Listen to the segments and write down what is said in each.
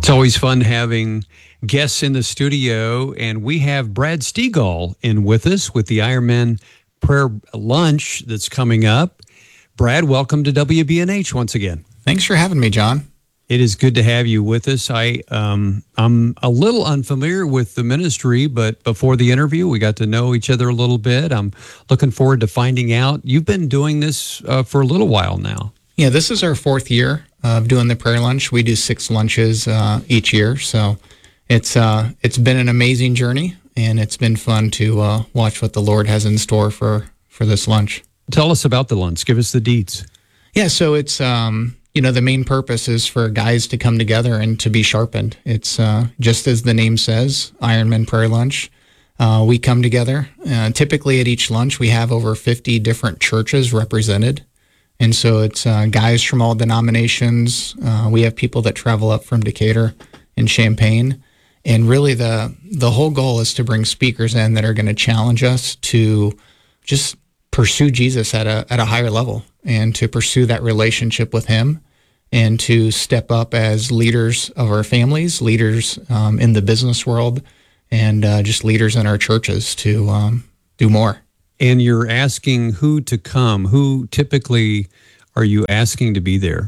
It's always fun having guests in the studio, and we have Brad Stegall in with us with the Ironman Prayer Lunch that's coming up. Brad, welcome to WBNH once again. Thanks for having me, John. It is good to have you with us. I'm a little unfamiliar with the ministry, but before the interview, we got to know each other a little bit. I'm looking forward to finding out. You've been doing this for a little while now. Yeah, this is our fourth year of doing the prayer lunch. We do 6 lunches each year, so it's been an amazing journey, and it's been fun to watch what the Lord has in store for this lunch. Tell us about the lunch. Give us the deets. Yeah, so it's the main purpose is for guys to come together and to be sharpened. It's just as the name says, Ironman Prayer Lunch. We come together. Typically at each lunch, we have over 50 different churches represented. And so it's guys from all denominations. We have people that travel up from Decatur and Champaign. And really the whole goal is to bring speakers in that are going to challenge us to just pursue Jesus at a higher level and to pursue that relationship with him and to step up as leaders of our families, leaders in the business world, and just leaders in our churches to do more. And you're asking who to come. Who typically are you asking to be there?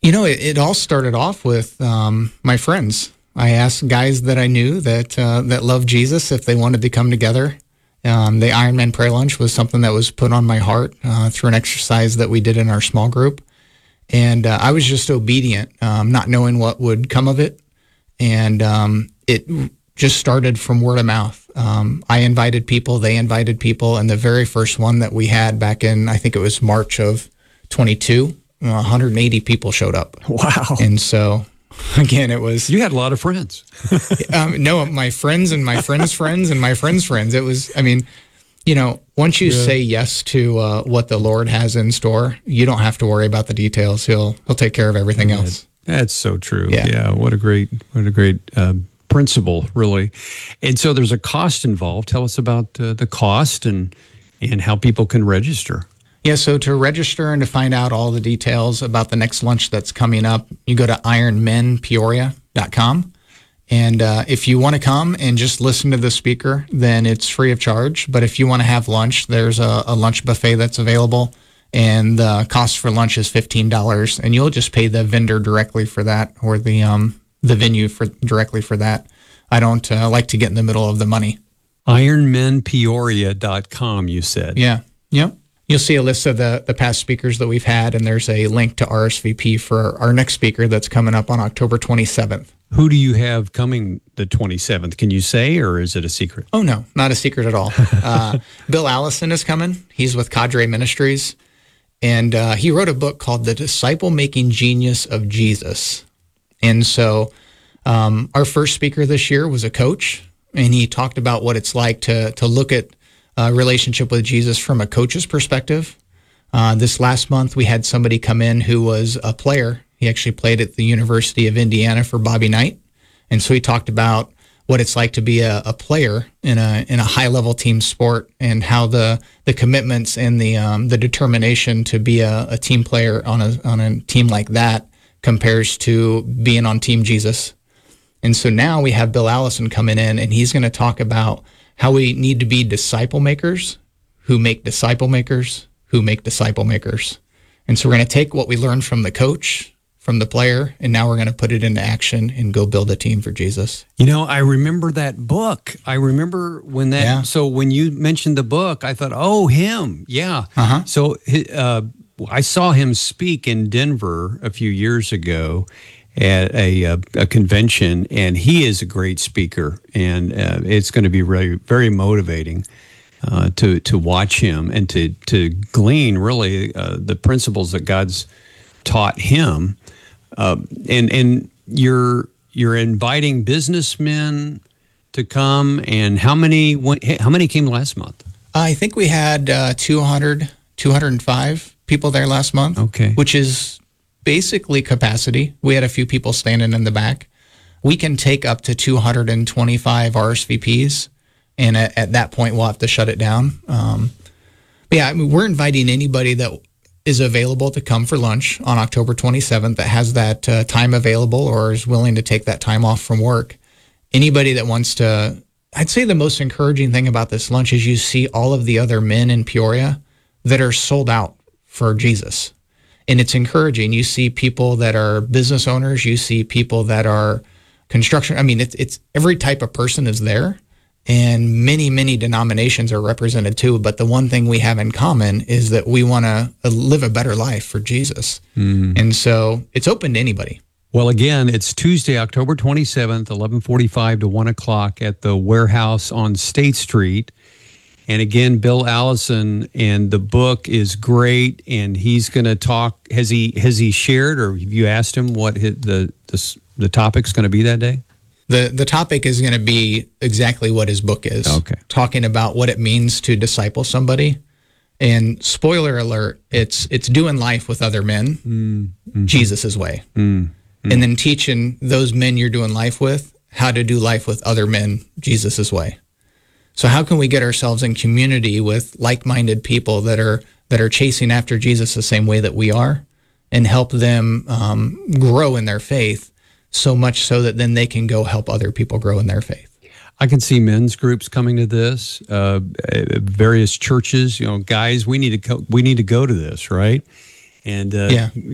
It all started off with my friends. I asked guys that I knew that loved Jesus if they wanted to come together. The Ironman Prayer Lunch was something that was put on my heart through an exercise that we did in our small group. And I was just obedient, not knowing what would come of it. And it just started from word of mouth. I invited people, they invited people, and the very first one that we had back in, I think it was March of 22, 180 people showed up. Wow. And so, again, it was... You had a lot of friends. No, my friends and my friends' friends and my friends' friends. It was, once you say yes to what the Lord has in store, you don't have to worry about the details. He'll take care of everything else. That's so true. Yeah. What a great principle, really. And so there's a cost involved. Tell us about the cost and how people can register. Yeah, so to register and to find out all the details about the next lunch that's coming up, you go to ironmenpeoria.com. And if you want to come and just listen to the speaker, then it's free of charge. But if you want to have lunch, there's a lunch buffet that's available. And the cost for lunch is $15. And you'll just pay the vendor directly for that, or the venue directly for that. I don't like to get in the middle of the money. ironmenpeoria.com, you said. Yeah. Yep. You'll see a list of the past speakers that we've had, and there's a link to RSVP for our next speaker that's coming up on October 27th. Who do you have coming the 27th? Can you say, or is it a secret? Oh, no, not a secret at all. Bill Allison is coming. He's with Cadre Ministries, and he wrote a book called The Disciple-Making Genius of Jesus. And so our first speaker this year was a coach, and he talked about what it's like to look at a relationship with Jesus from a coach's perspective. This last month, we had somebody come in who was a player. He actually played at the University of Indiana for Bobby Knight. And so he talked about what it's like to be a player in a high-level team sport, and how the commitments and the determination to be a team player on a team like that compares to being on Team Jesus. And so now we have Bill Allison coming in, and he's going to talk about how we need to be disciple makers who make disciple makers who make disciple makers. And so we're going to take what we learned from the coach, from the player, and now we're going to put it into action and go build a team for Jesus. I remember that book. I remember when that, Yeah. So when you mentioned the book, I thought, oh, him. Yeah. Uh-huh. So I saw him speak in Denver a few years ago at a convention, and he is a great speaker, and it's going to be really very motivating to watch him and to glean really the principles that God's taught him. And you're inviting businessmen to come, and how many came last month? I think we had 205 people there last month. Okay. Which is basically capacity. We had a few people standing in the back. We can take up to 225 RSVPs, and at that point, we'll have to shut it down. But yeah, we're inviting anybody that is available to come for lunch on October 27th that has that time available or is willing to take that time off from work. Anybody that wants to, I'd say the most encouraging thing about this lunch is you see all of the other men in Peoria that are sold out for Jesus. And it's encouraging. You see people that are business owners. You see people that are construction. I mean, it's every type of person is there. And many, many denominations are represented too. But the one thing we have in common is that we want to live a better life for Jesus. And so it's open to anybody. Well, again, it's Tuesday, October 27th, 11:45 to 1 o'clock at the warehouse on State Street. And again, Bill Allison, and the book is great. And he's going to talk. Has he shared, or have you asked him what the topic's going to be that day? The topic is going to be exactly what his book is. Okay. Talking about what it means to disciple somebody. And spoiler alert, it's doing life with other men, Jesus' way. And then teaching those men you're doing life with how to do life with other men, Jesus' way. So how can we get ourselves in community with like-minded people that are chasing after Jesus the same way that we are, and help them grow in their faith, so much so that then they can go help other people grow in their faith. I can see men's groups coming to this, various churches. Guys, we need to go to this, right? And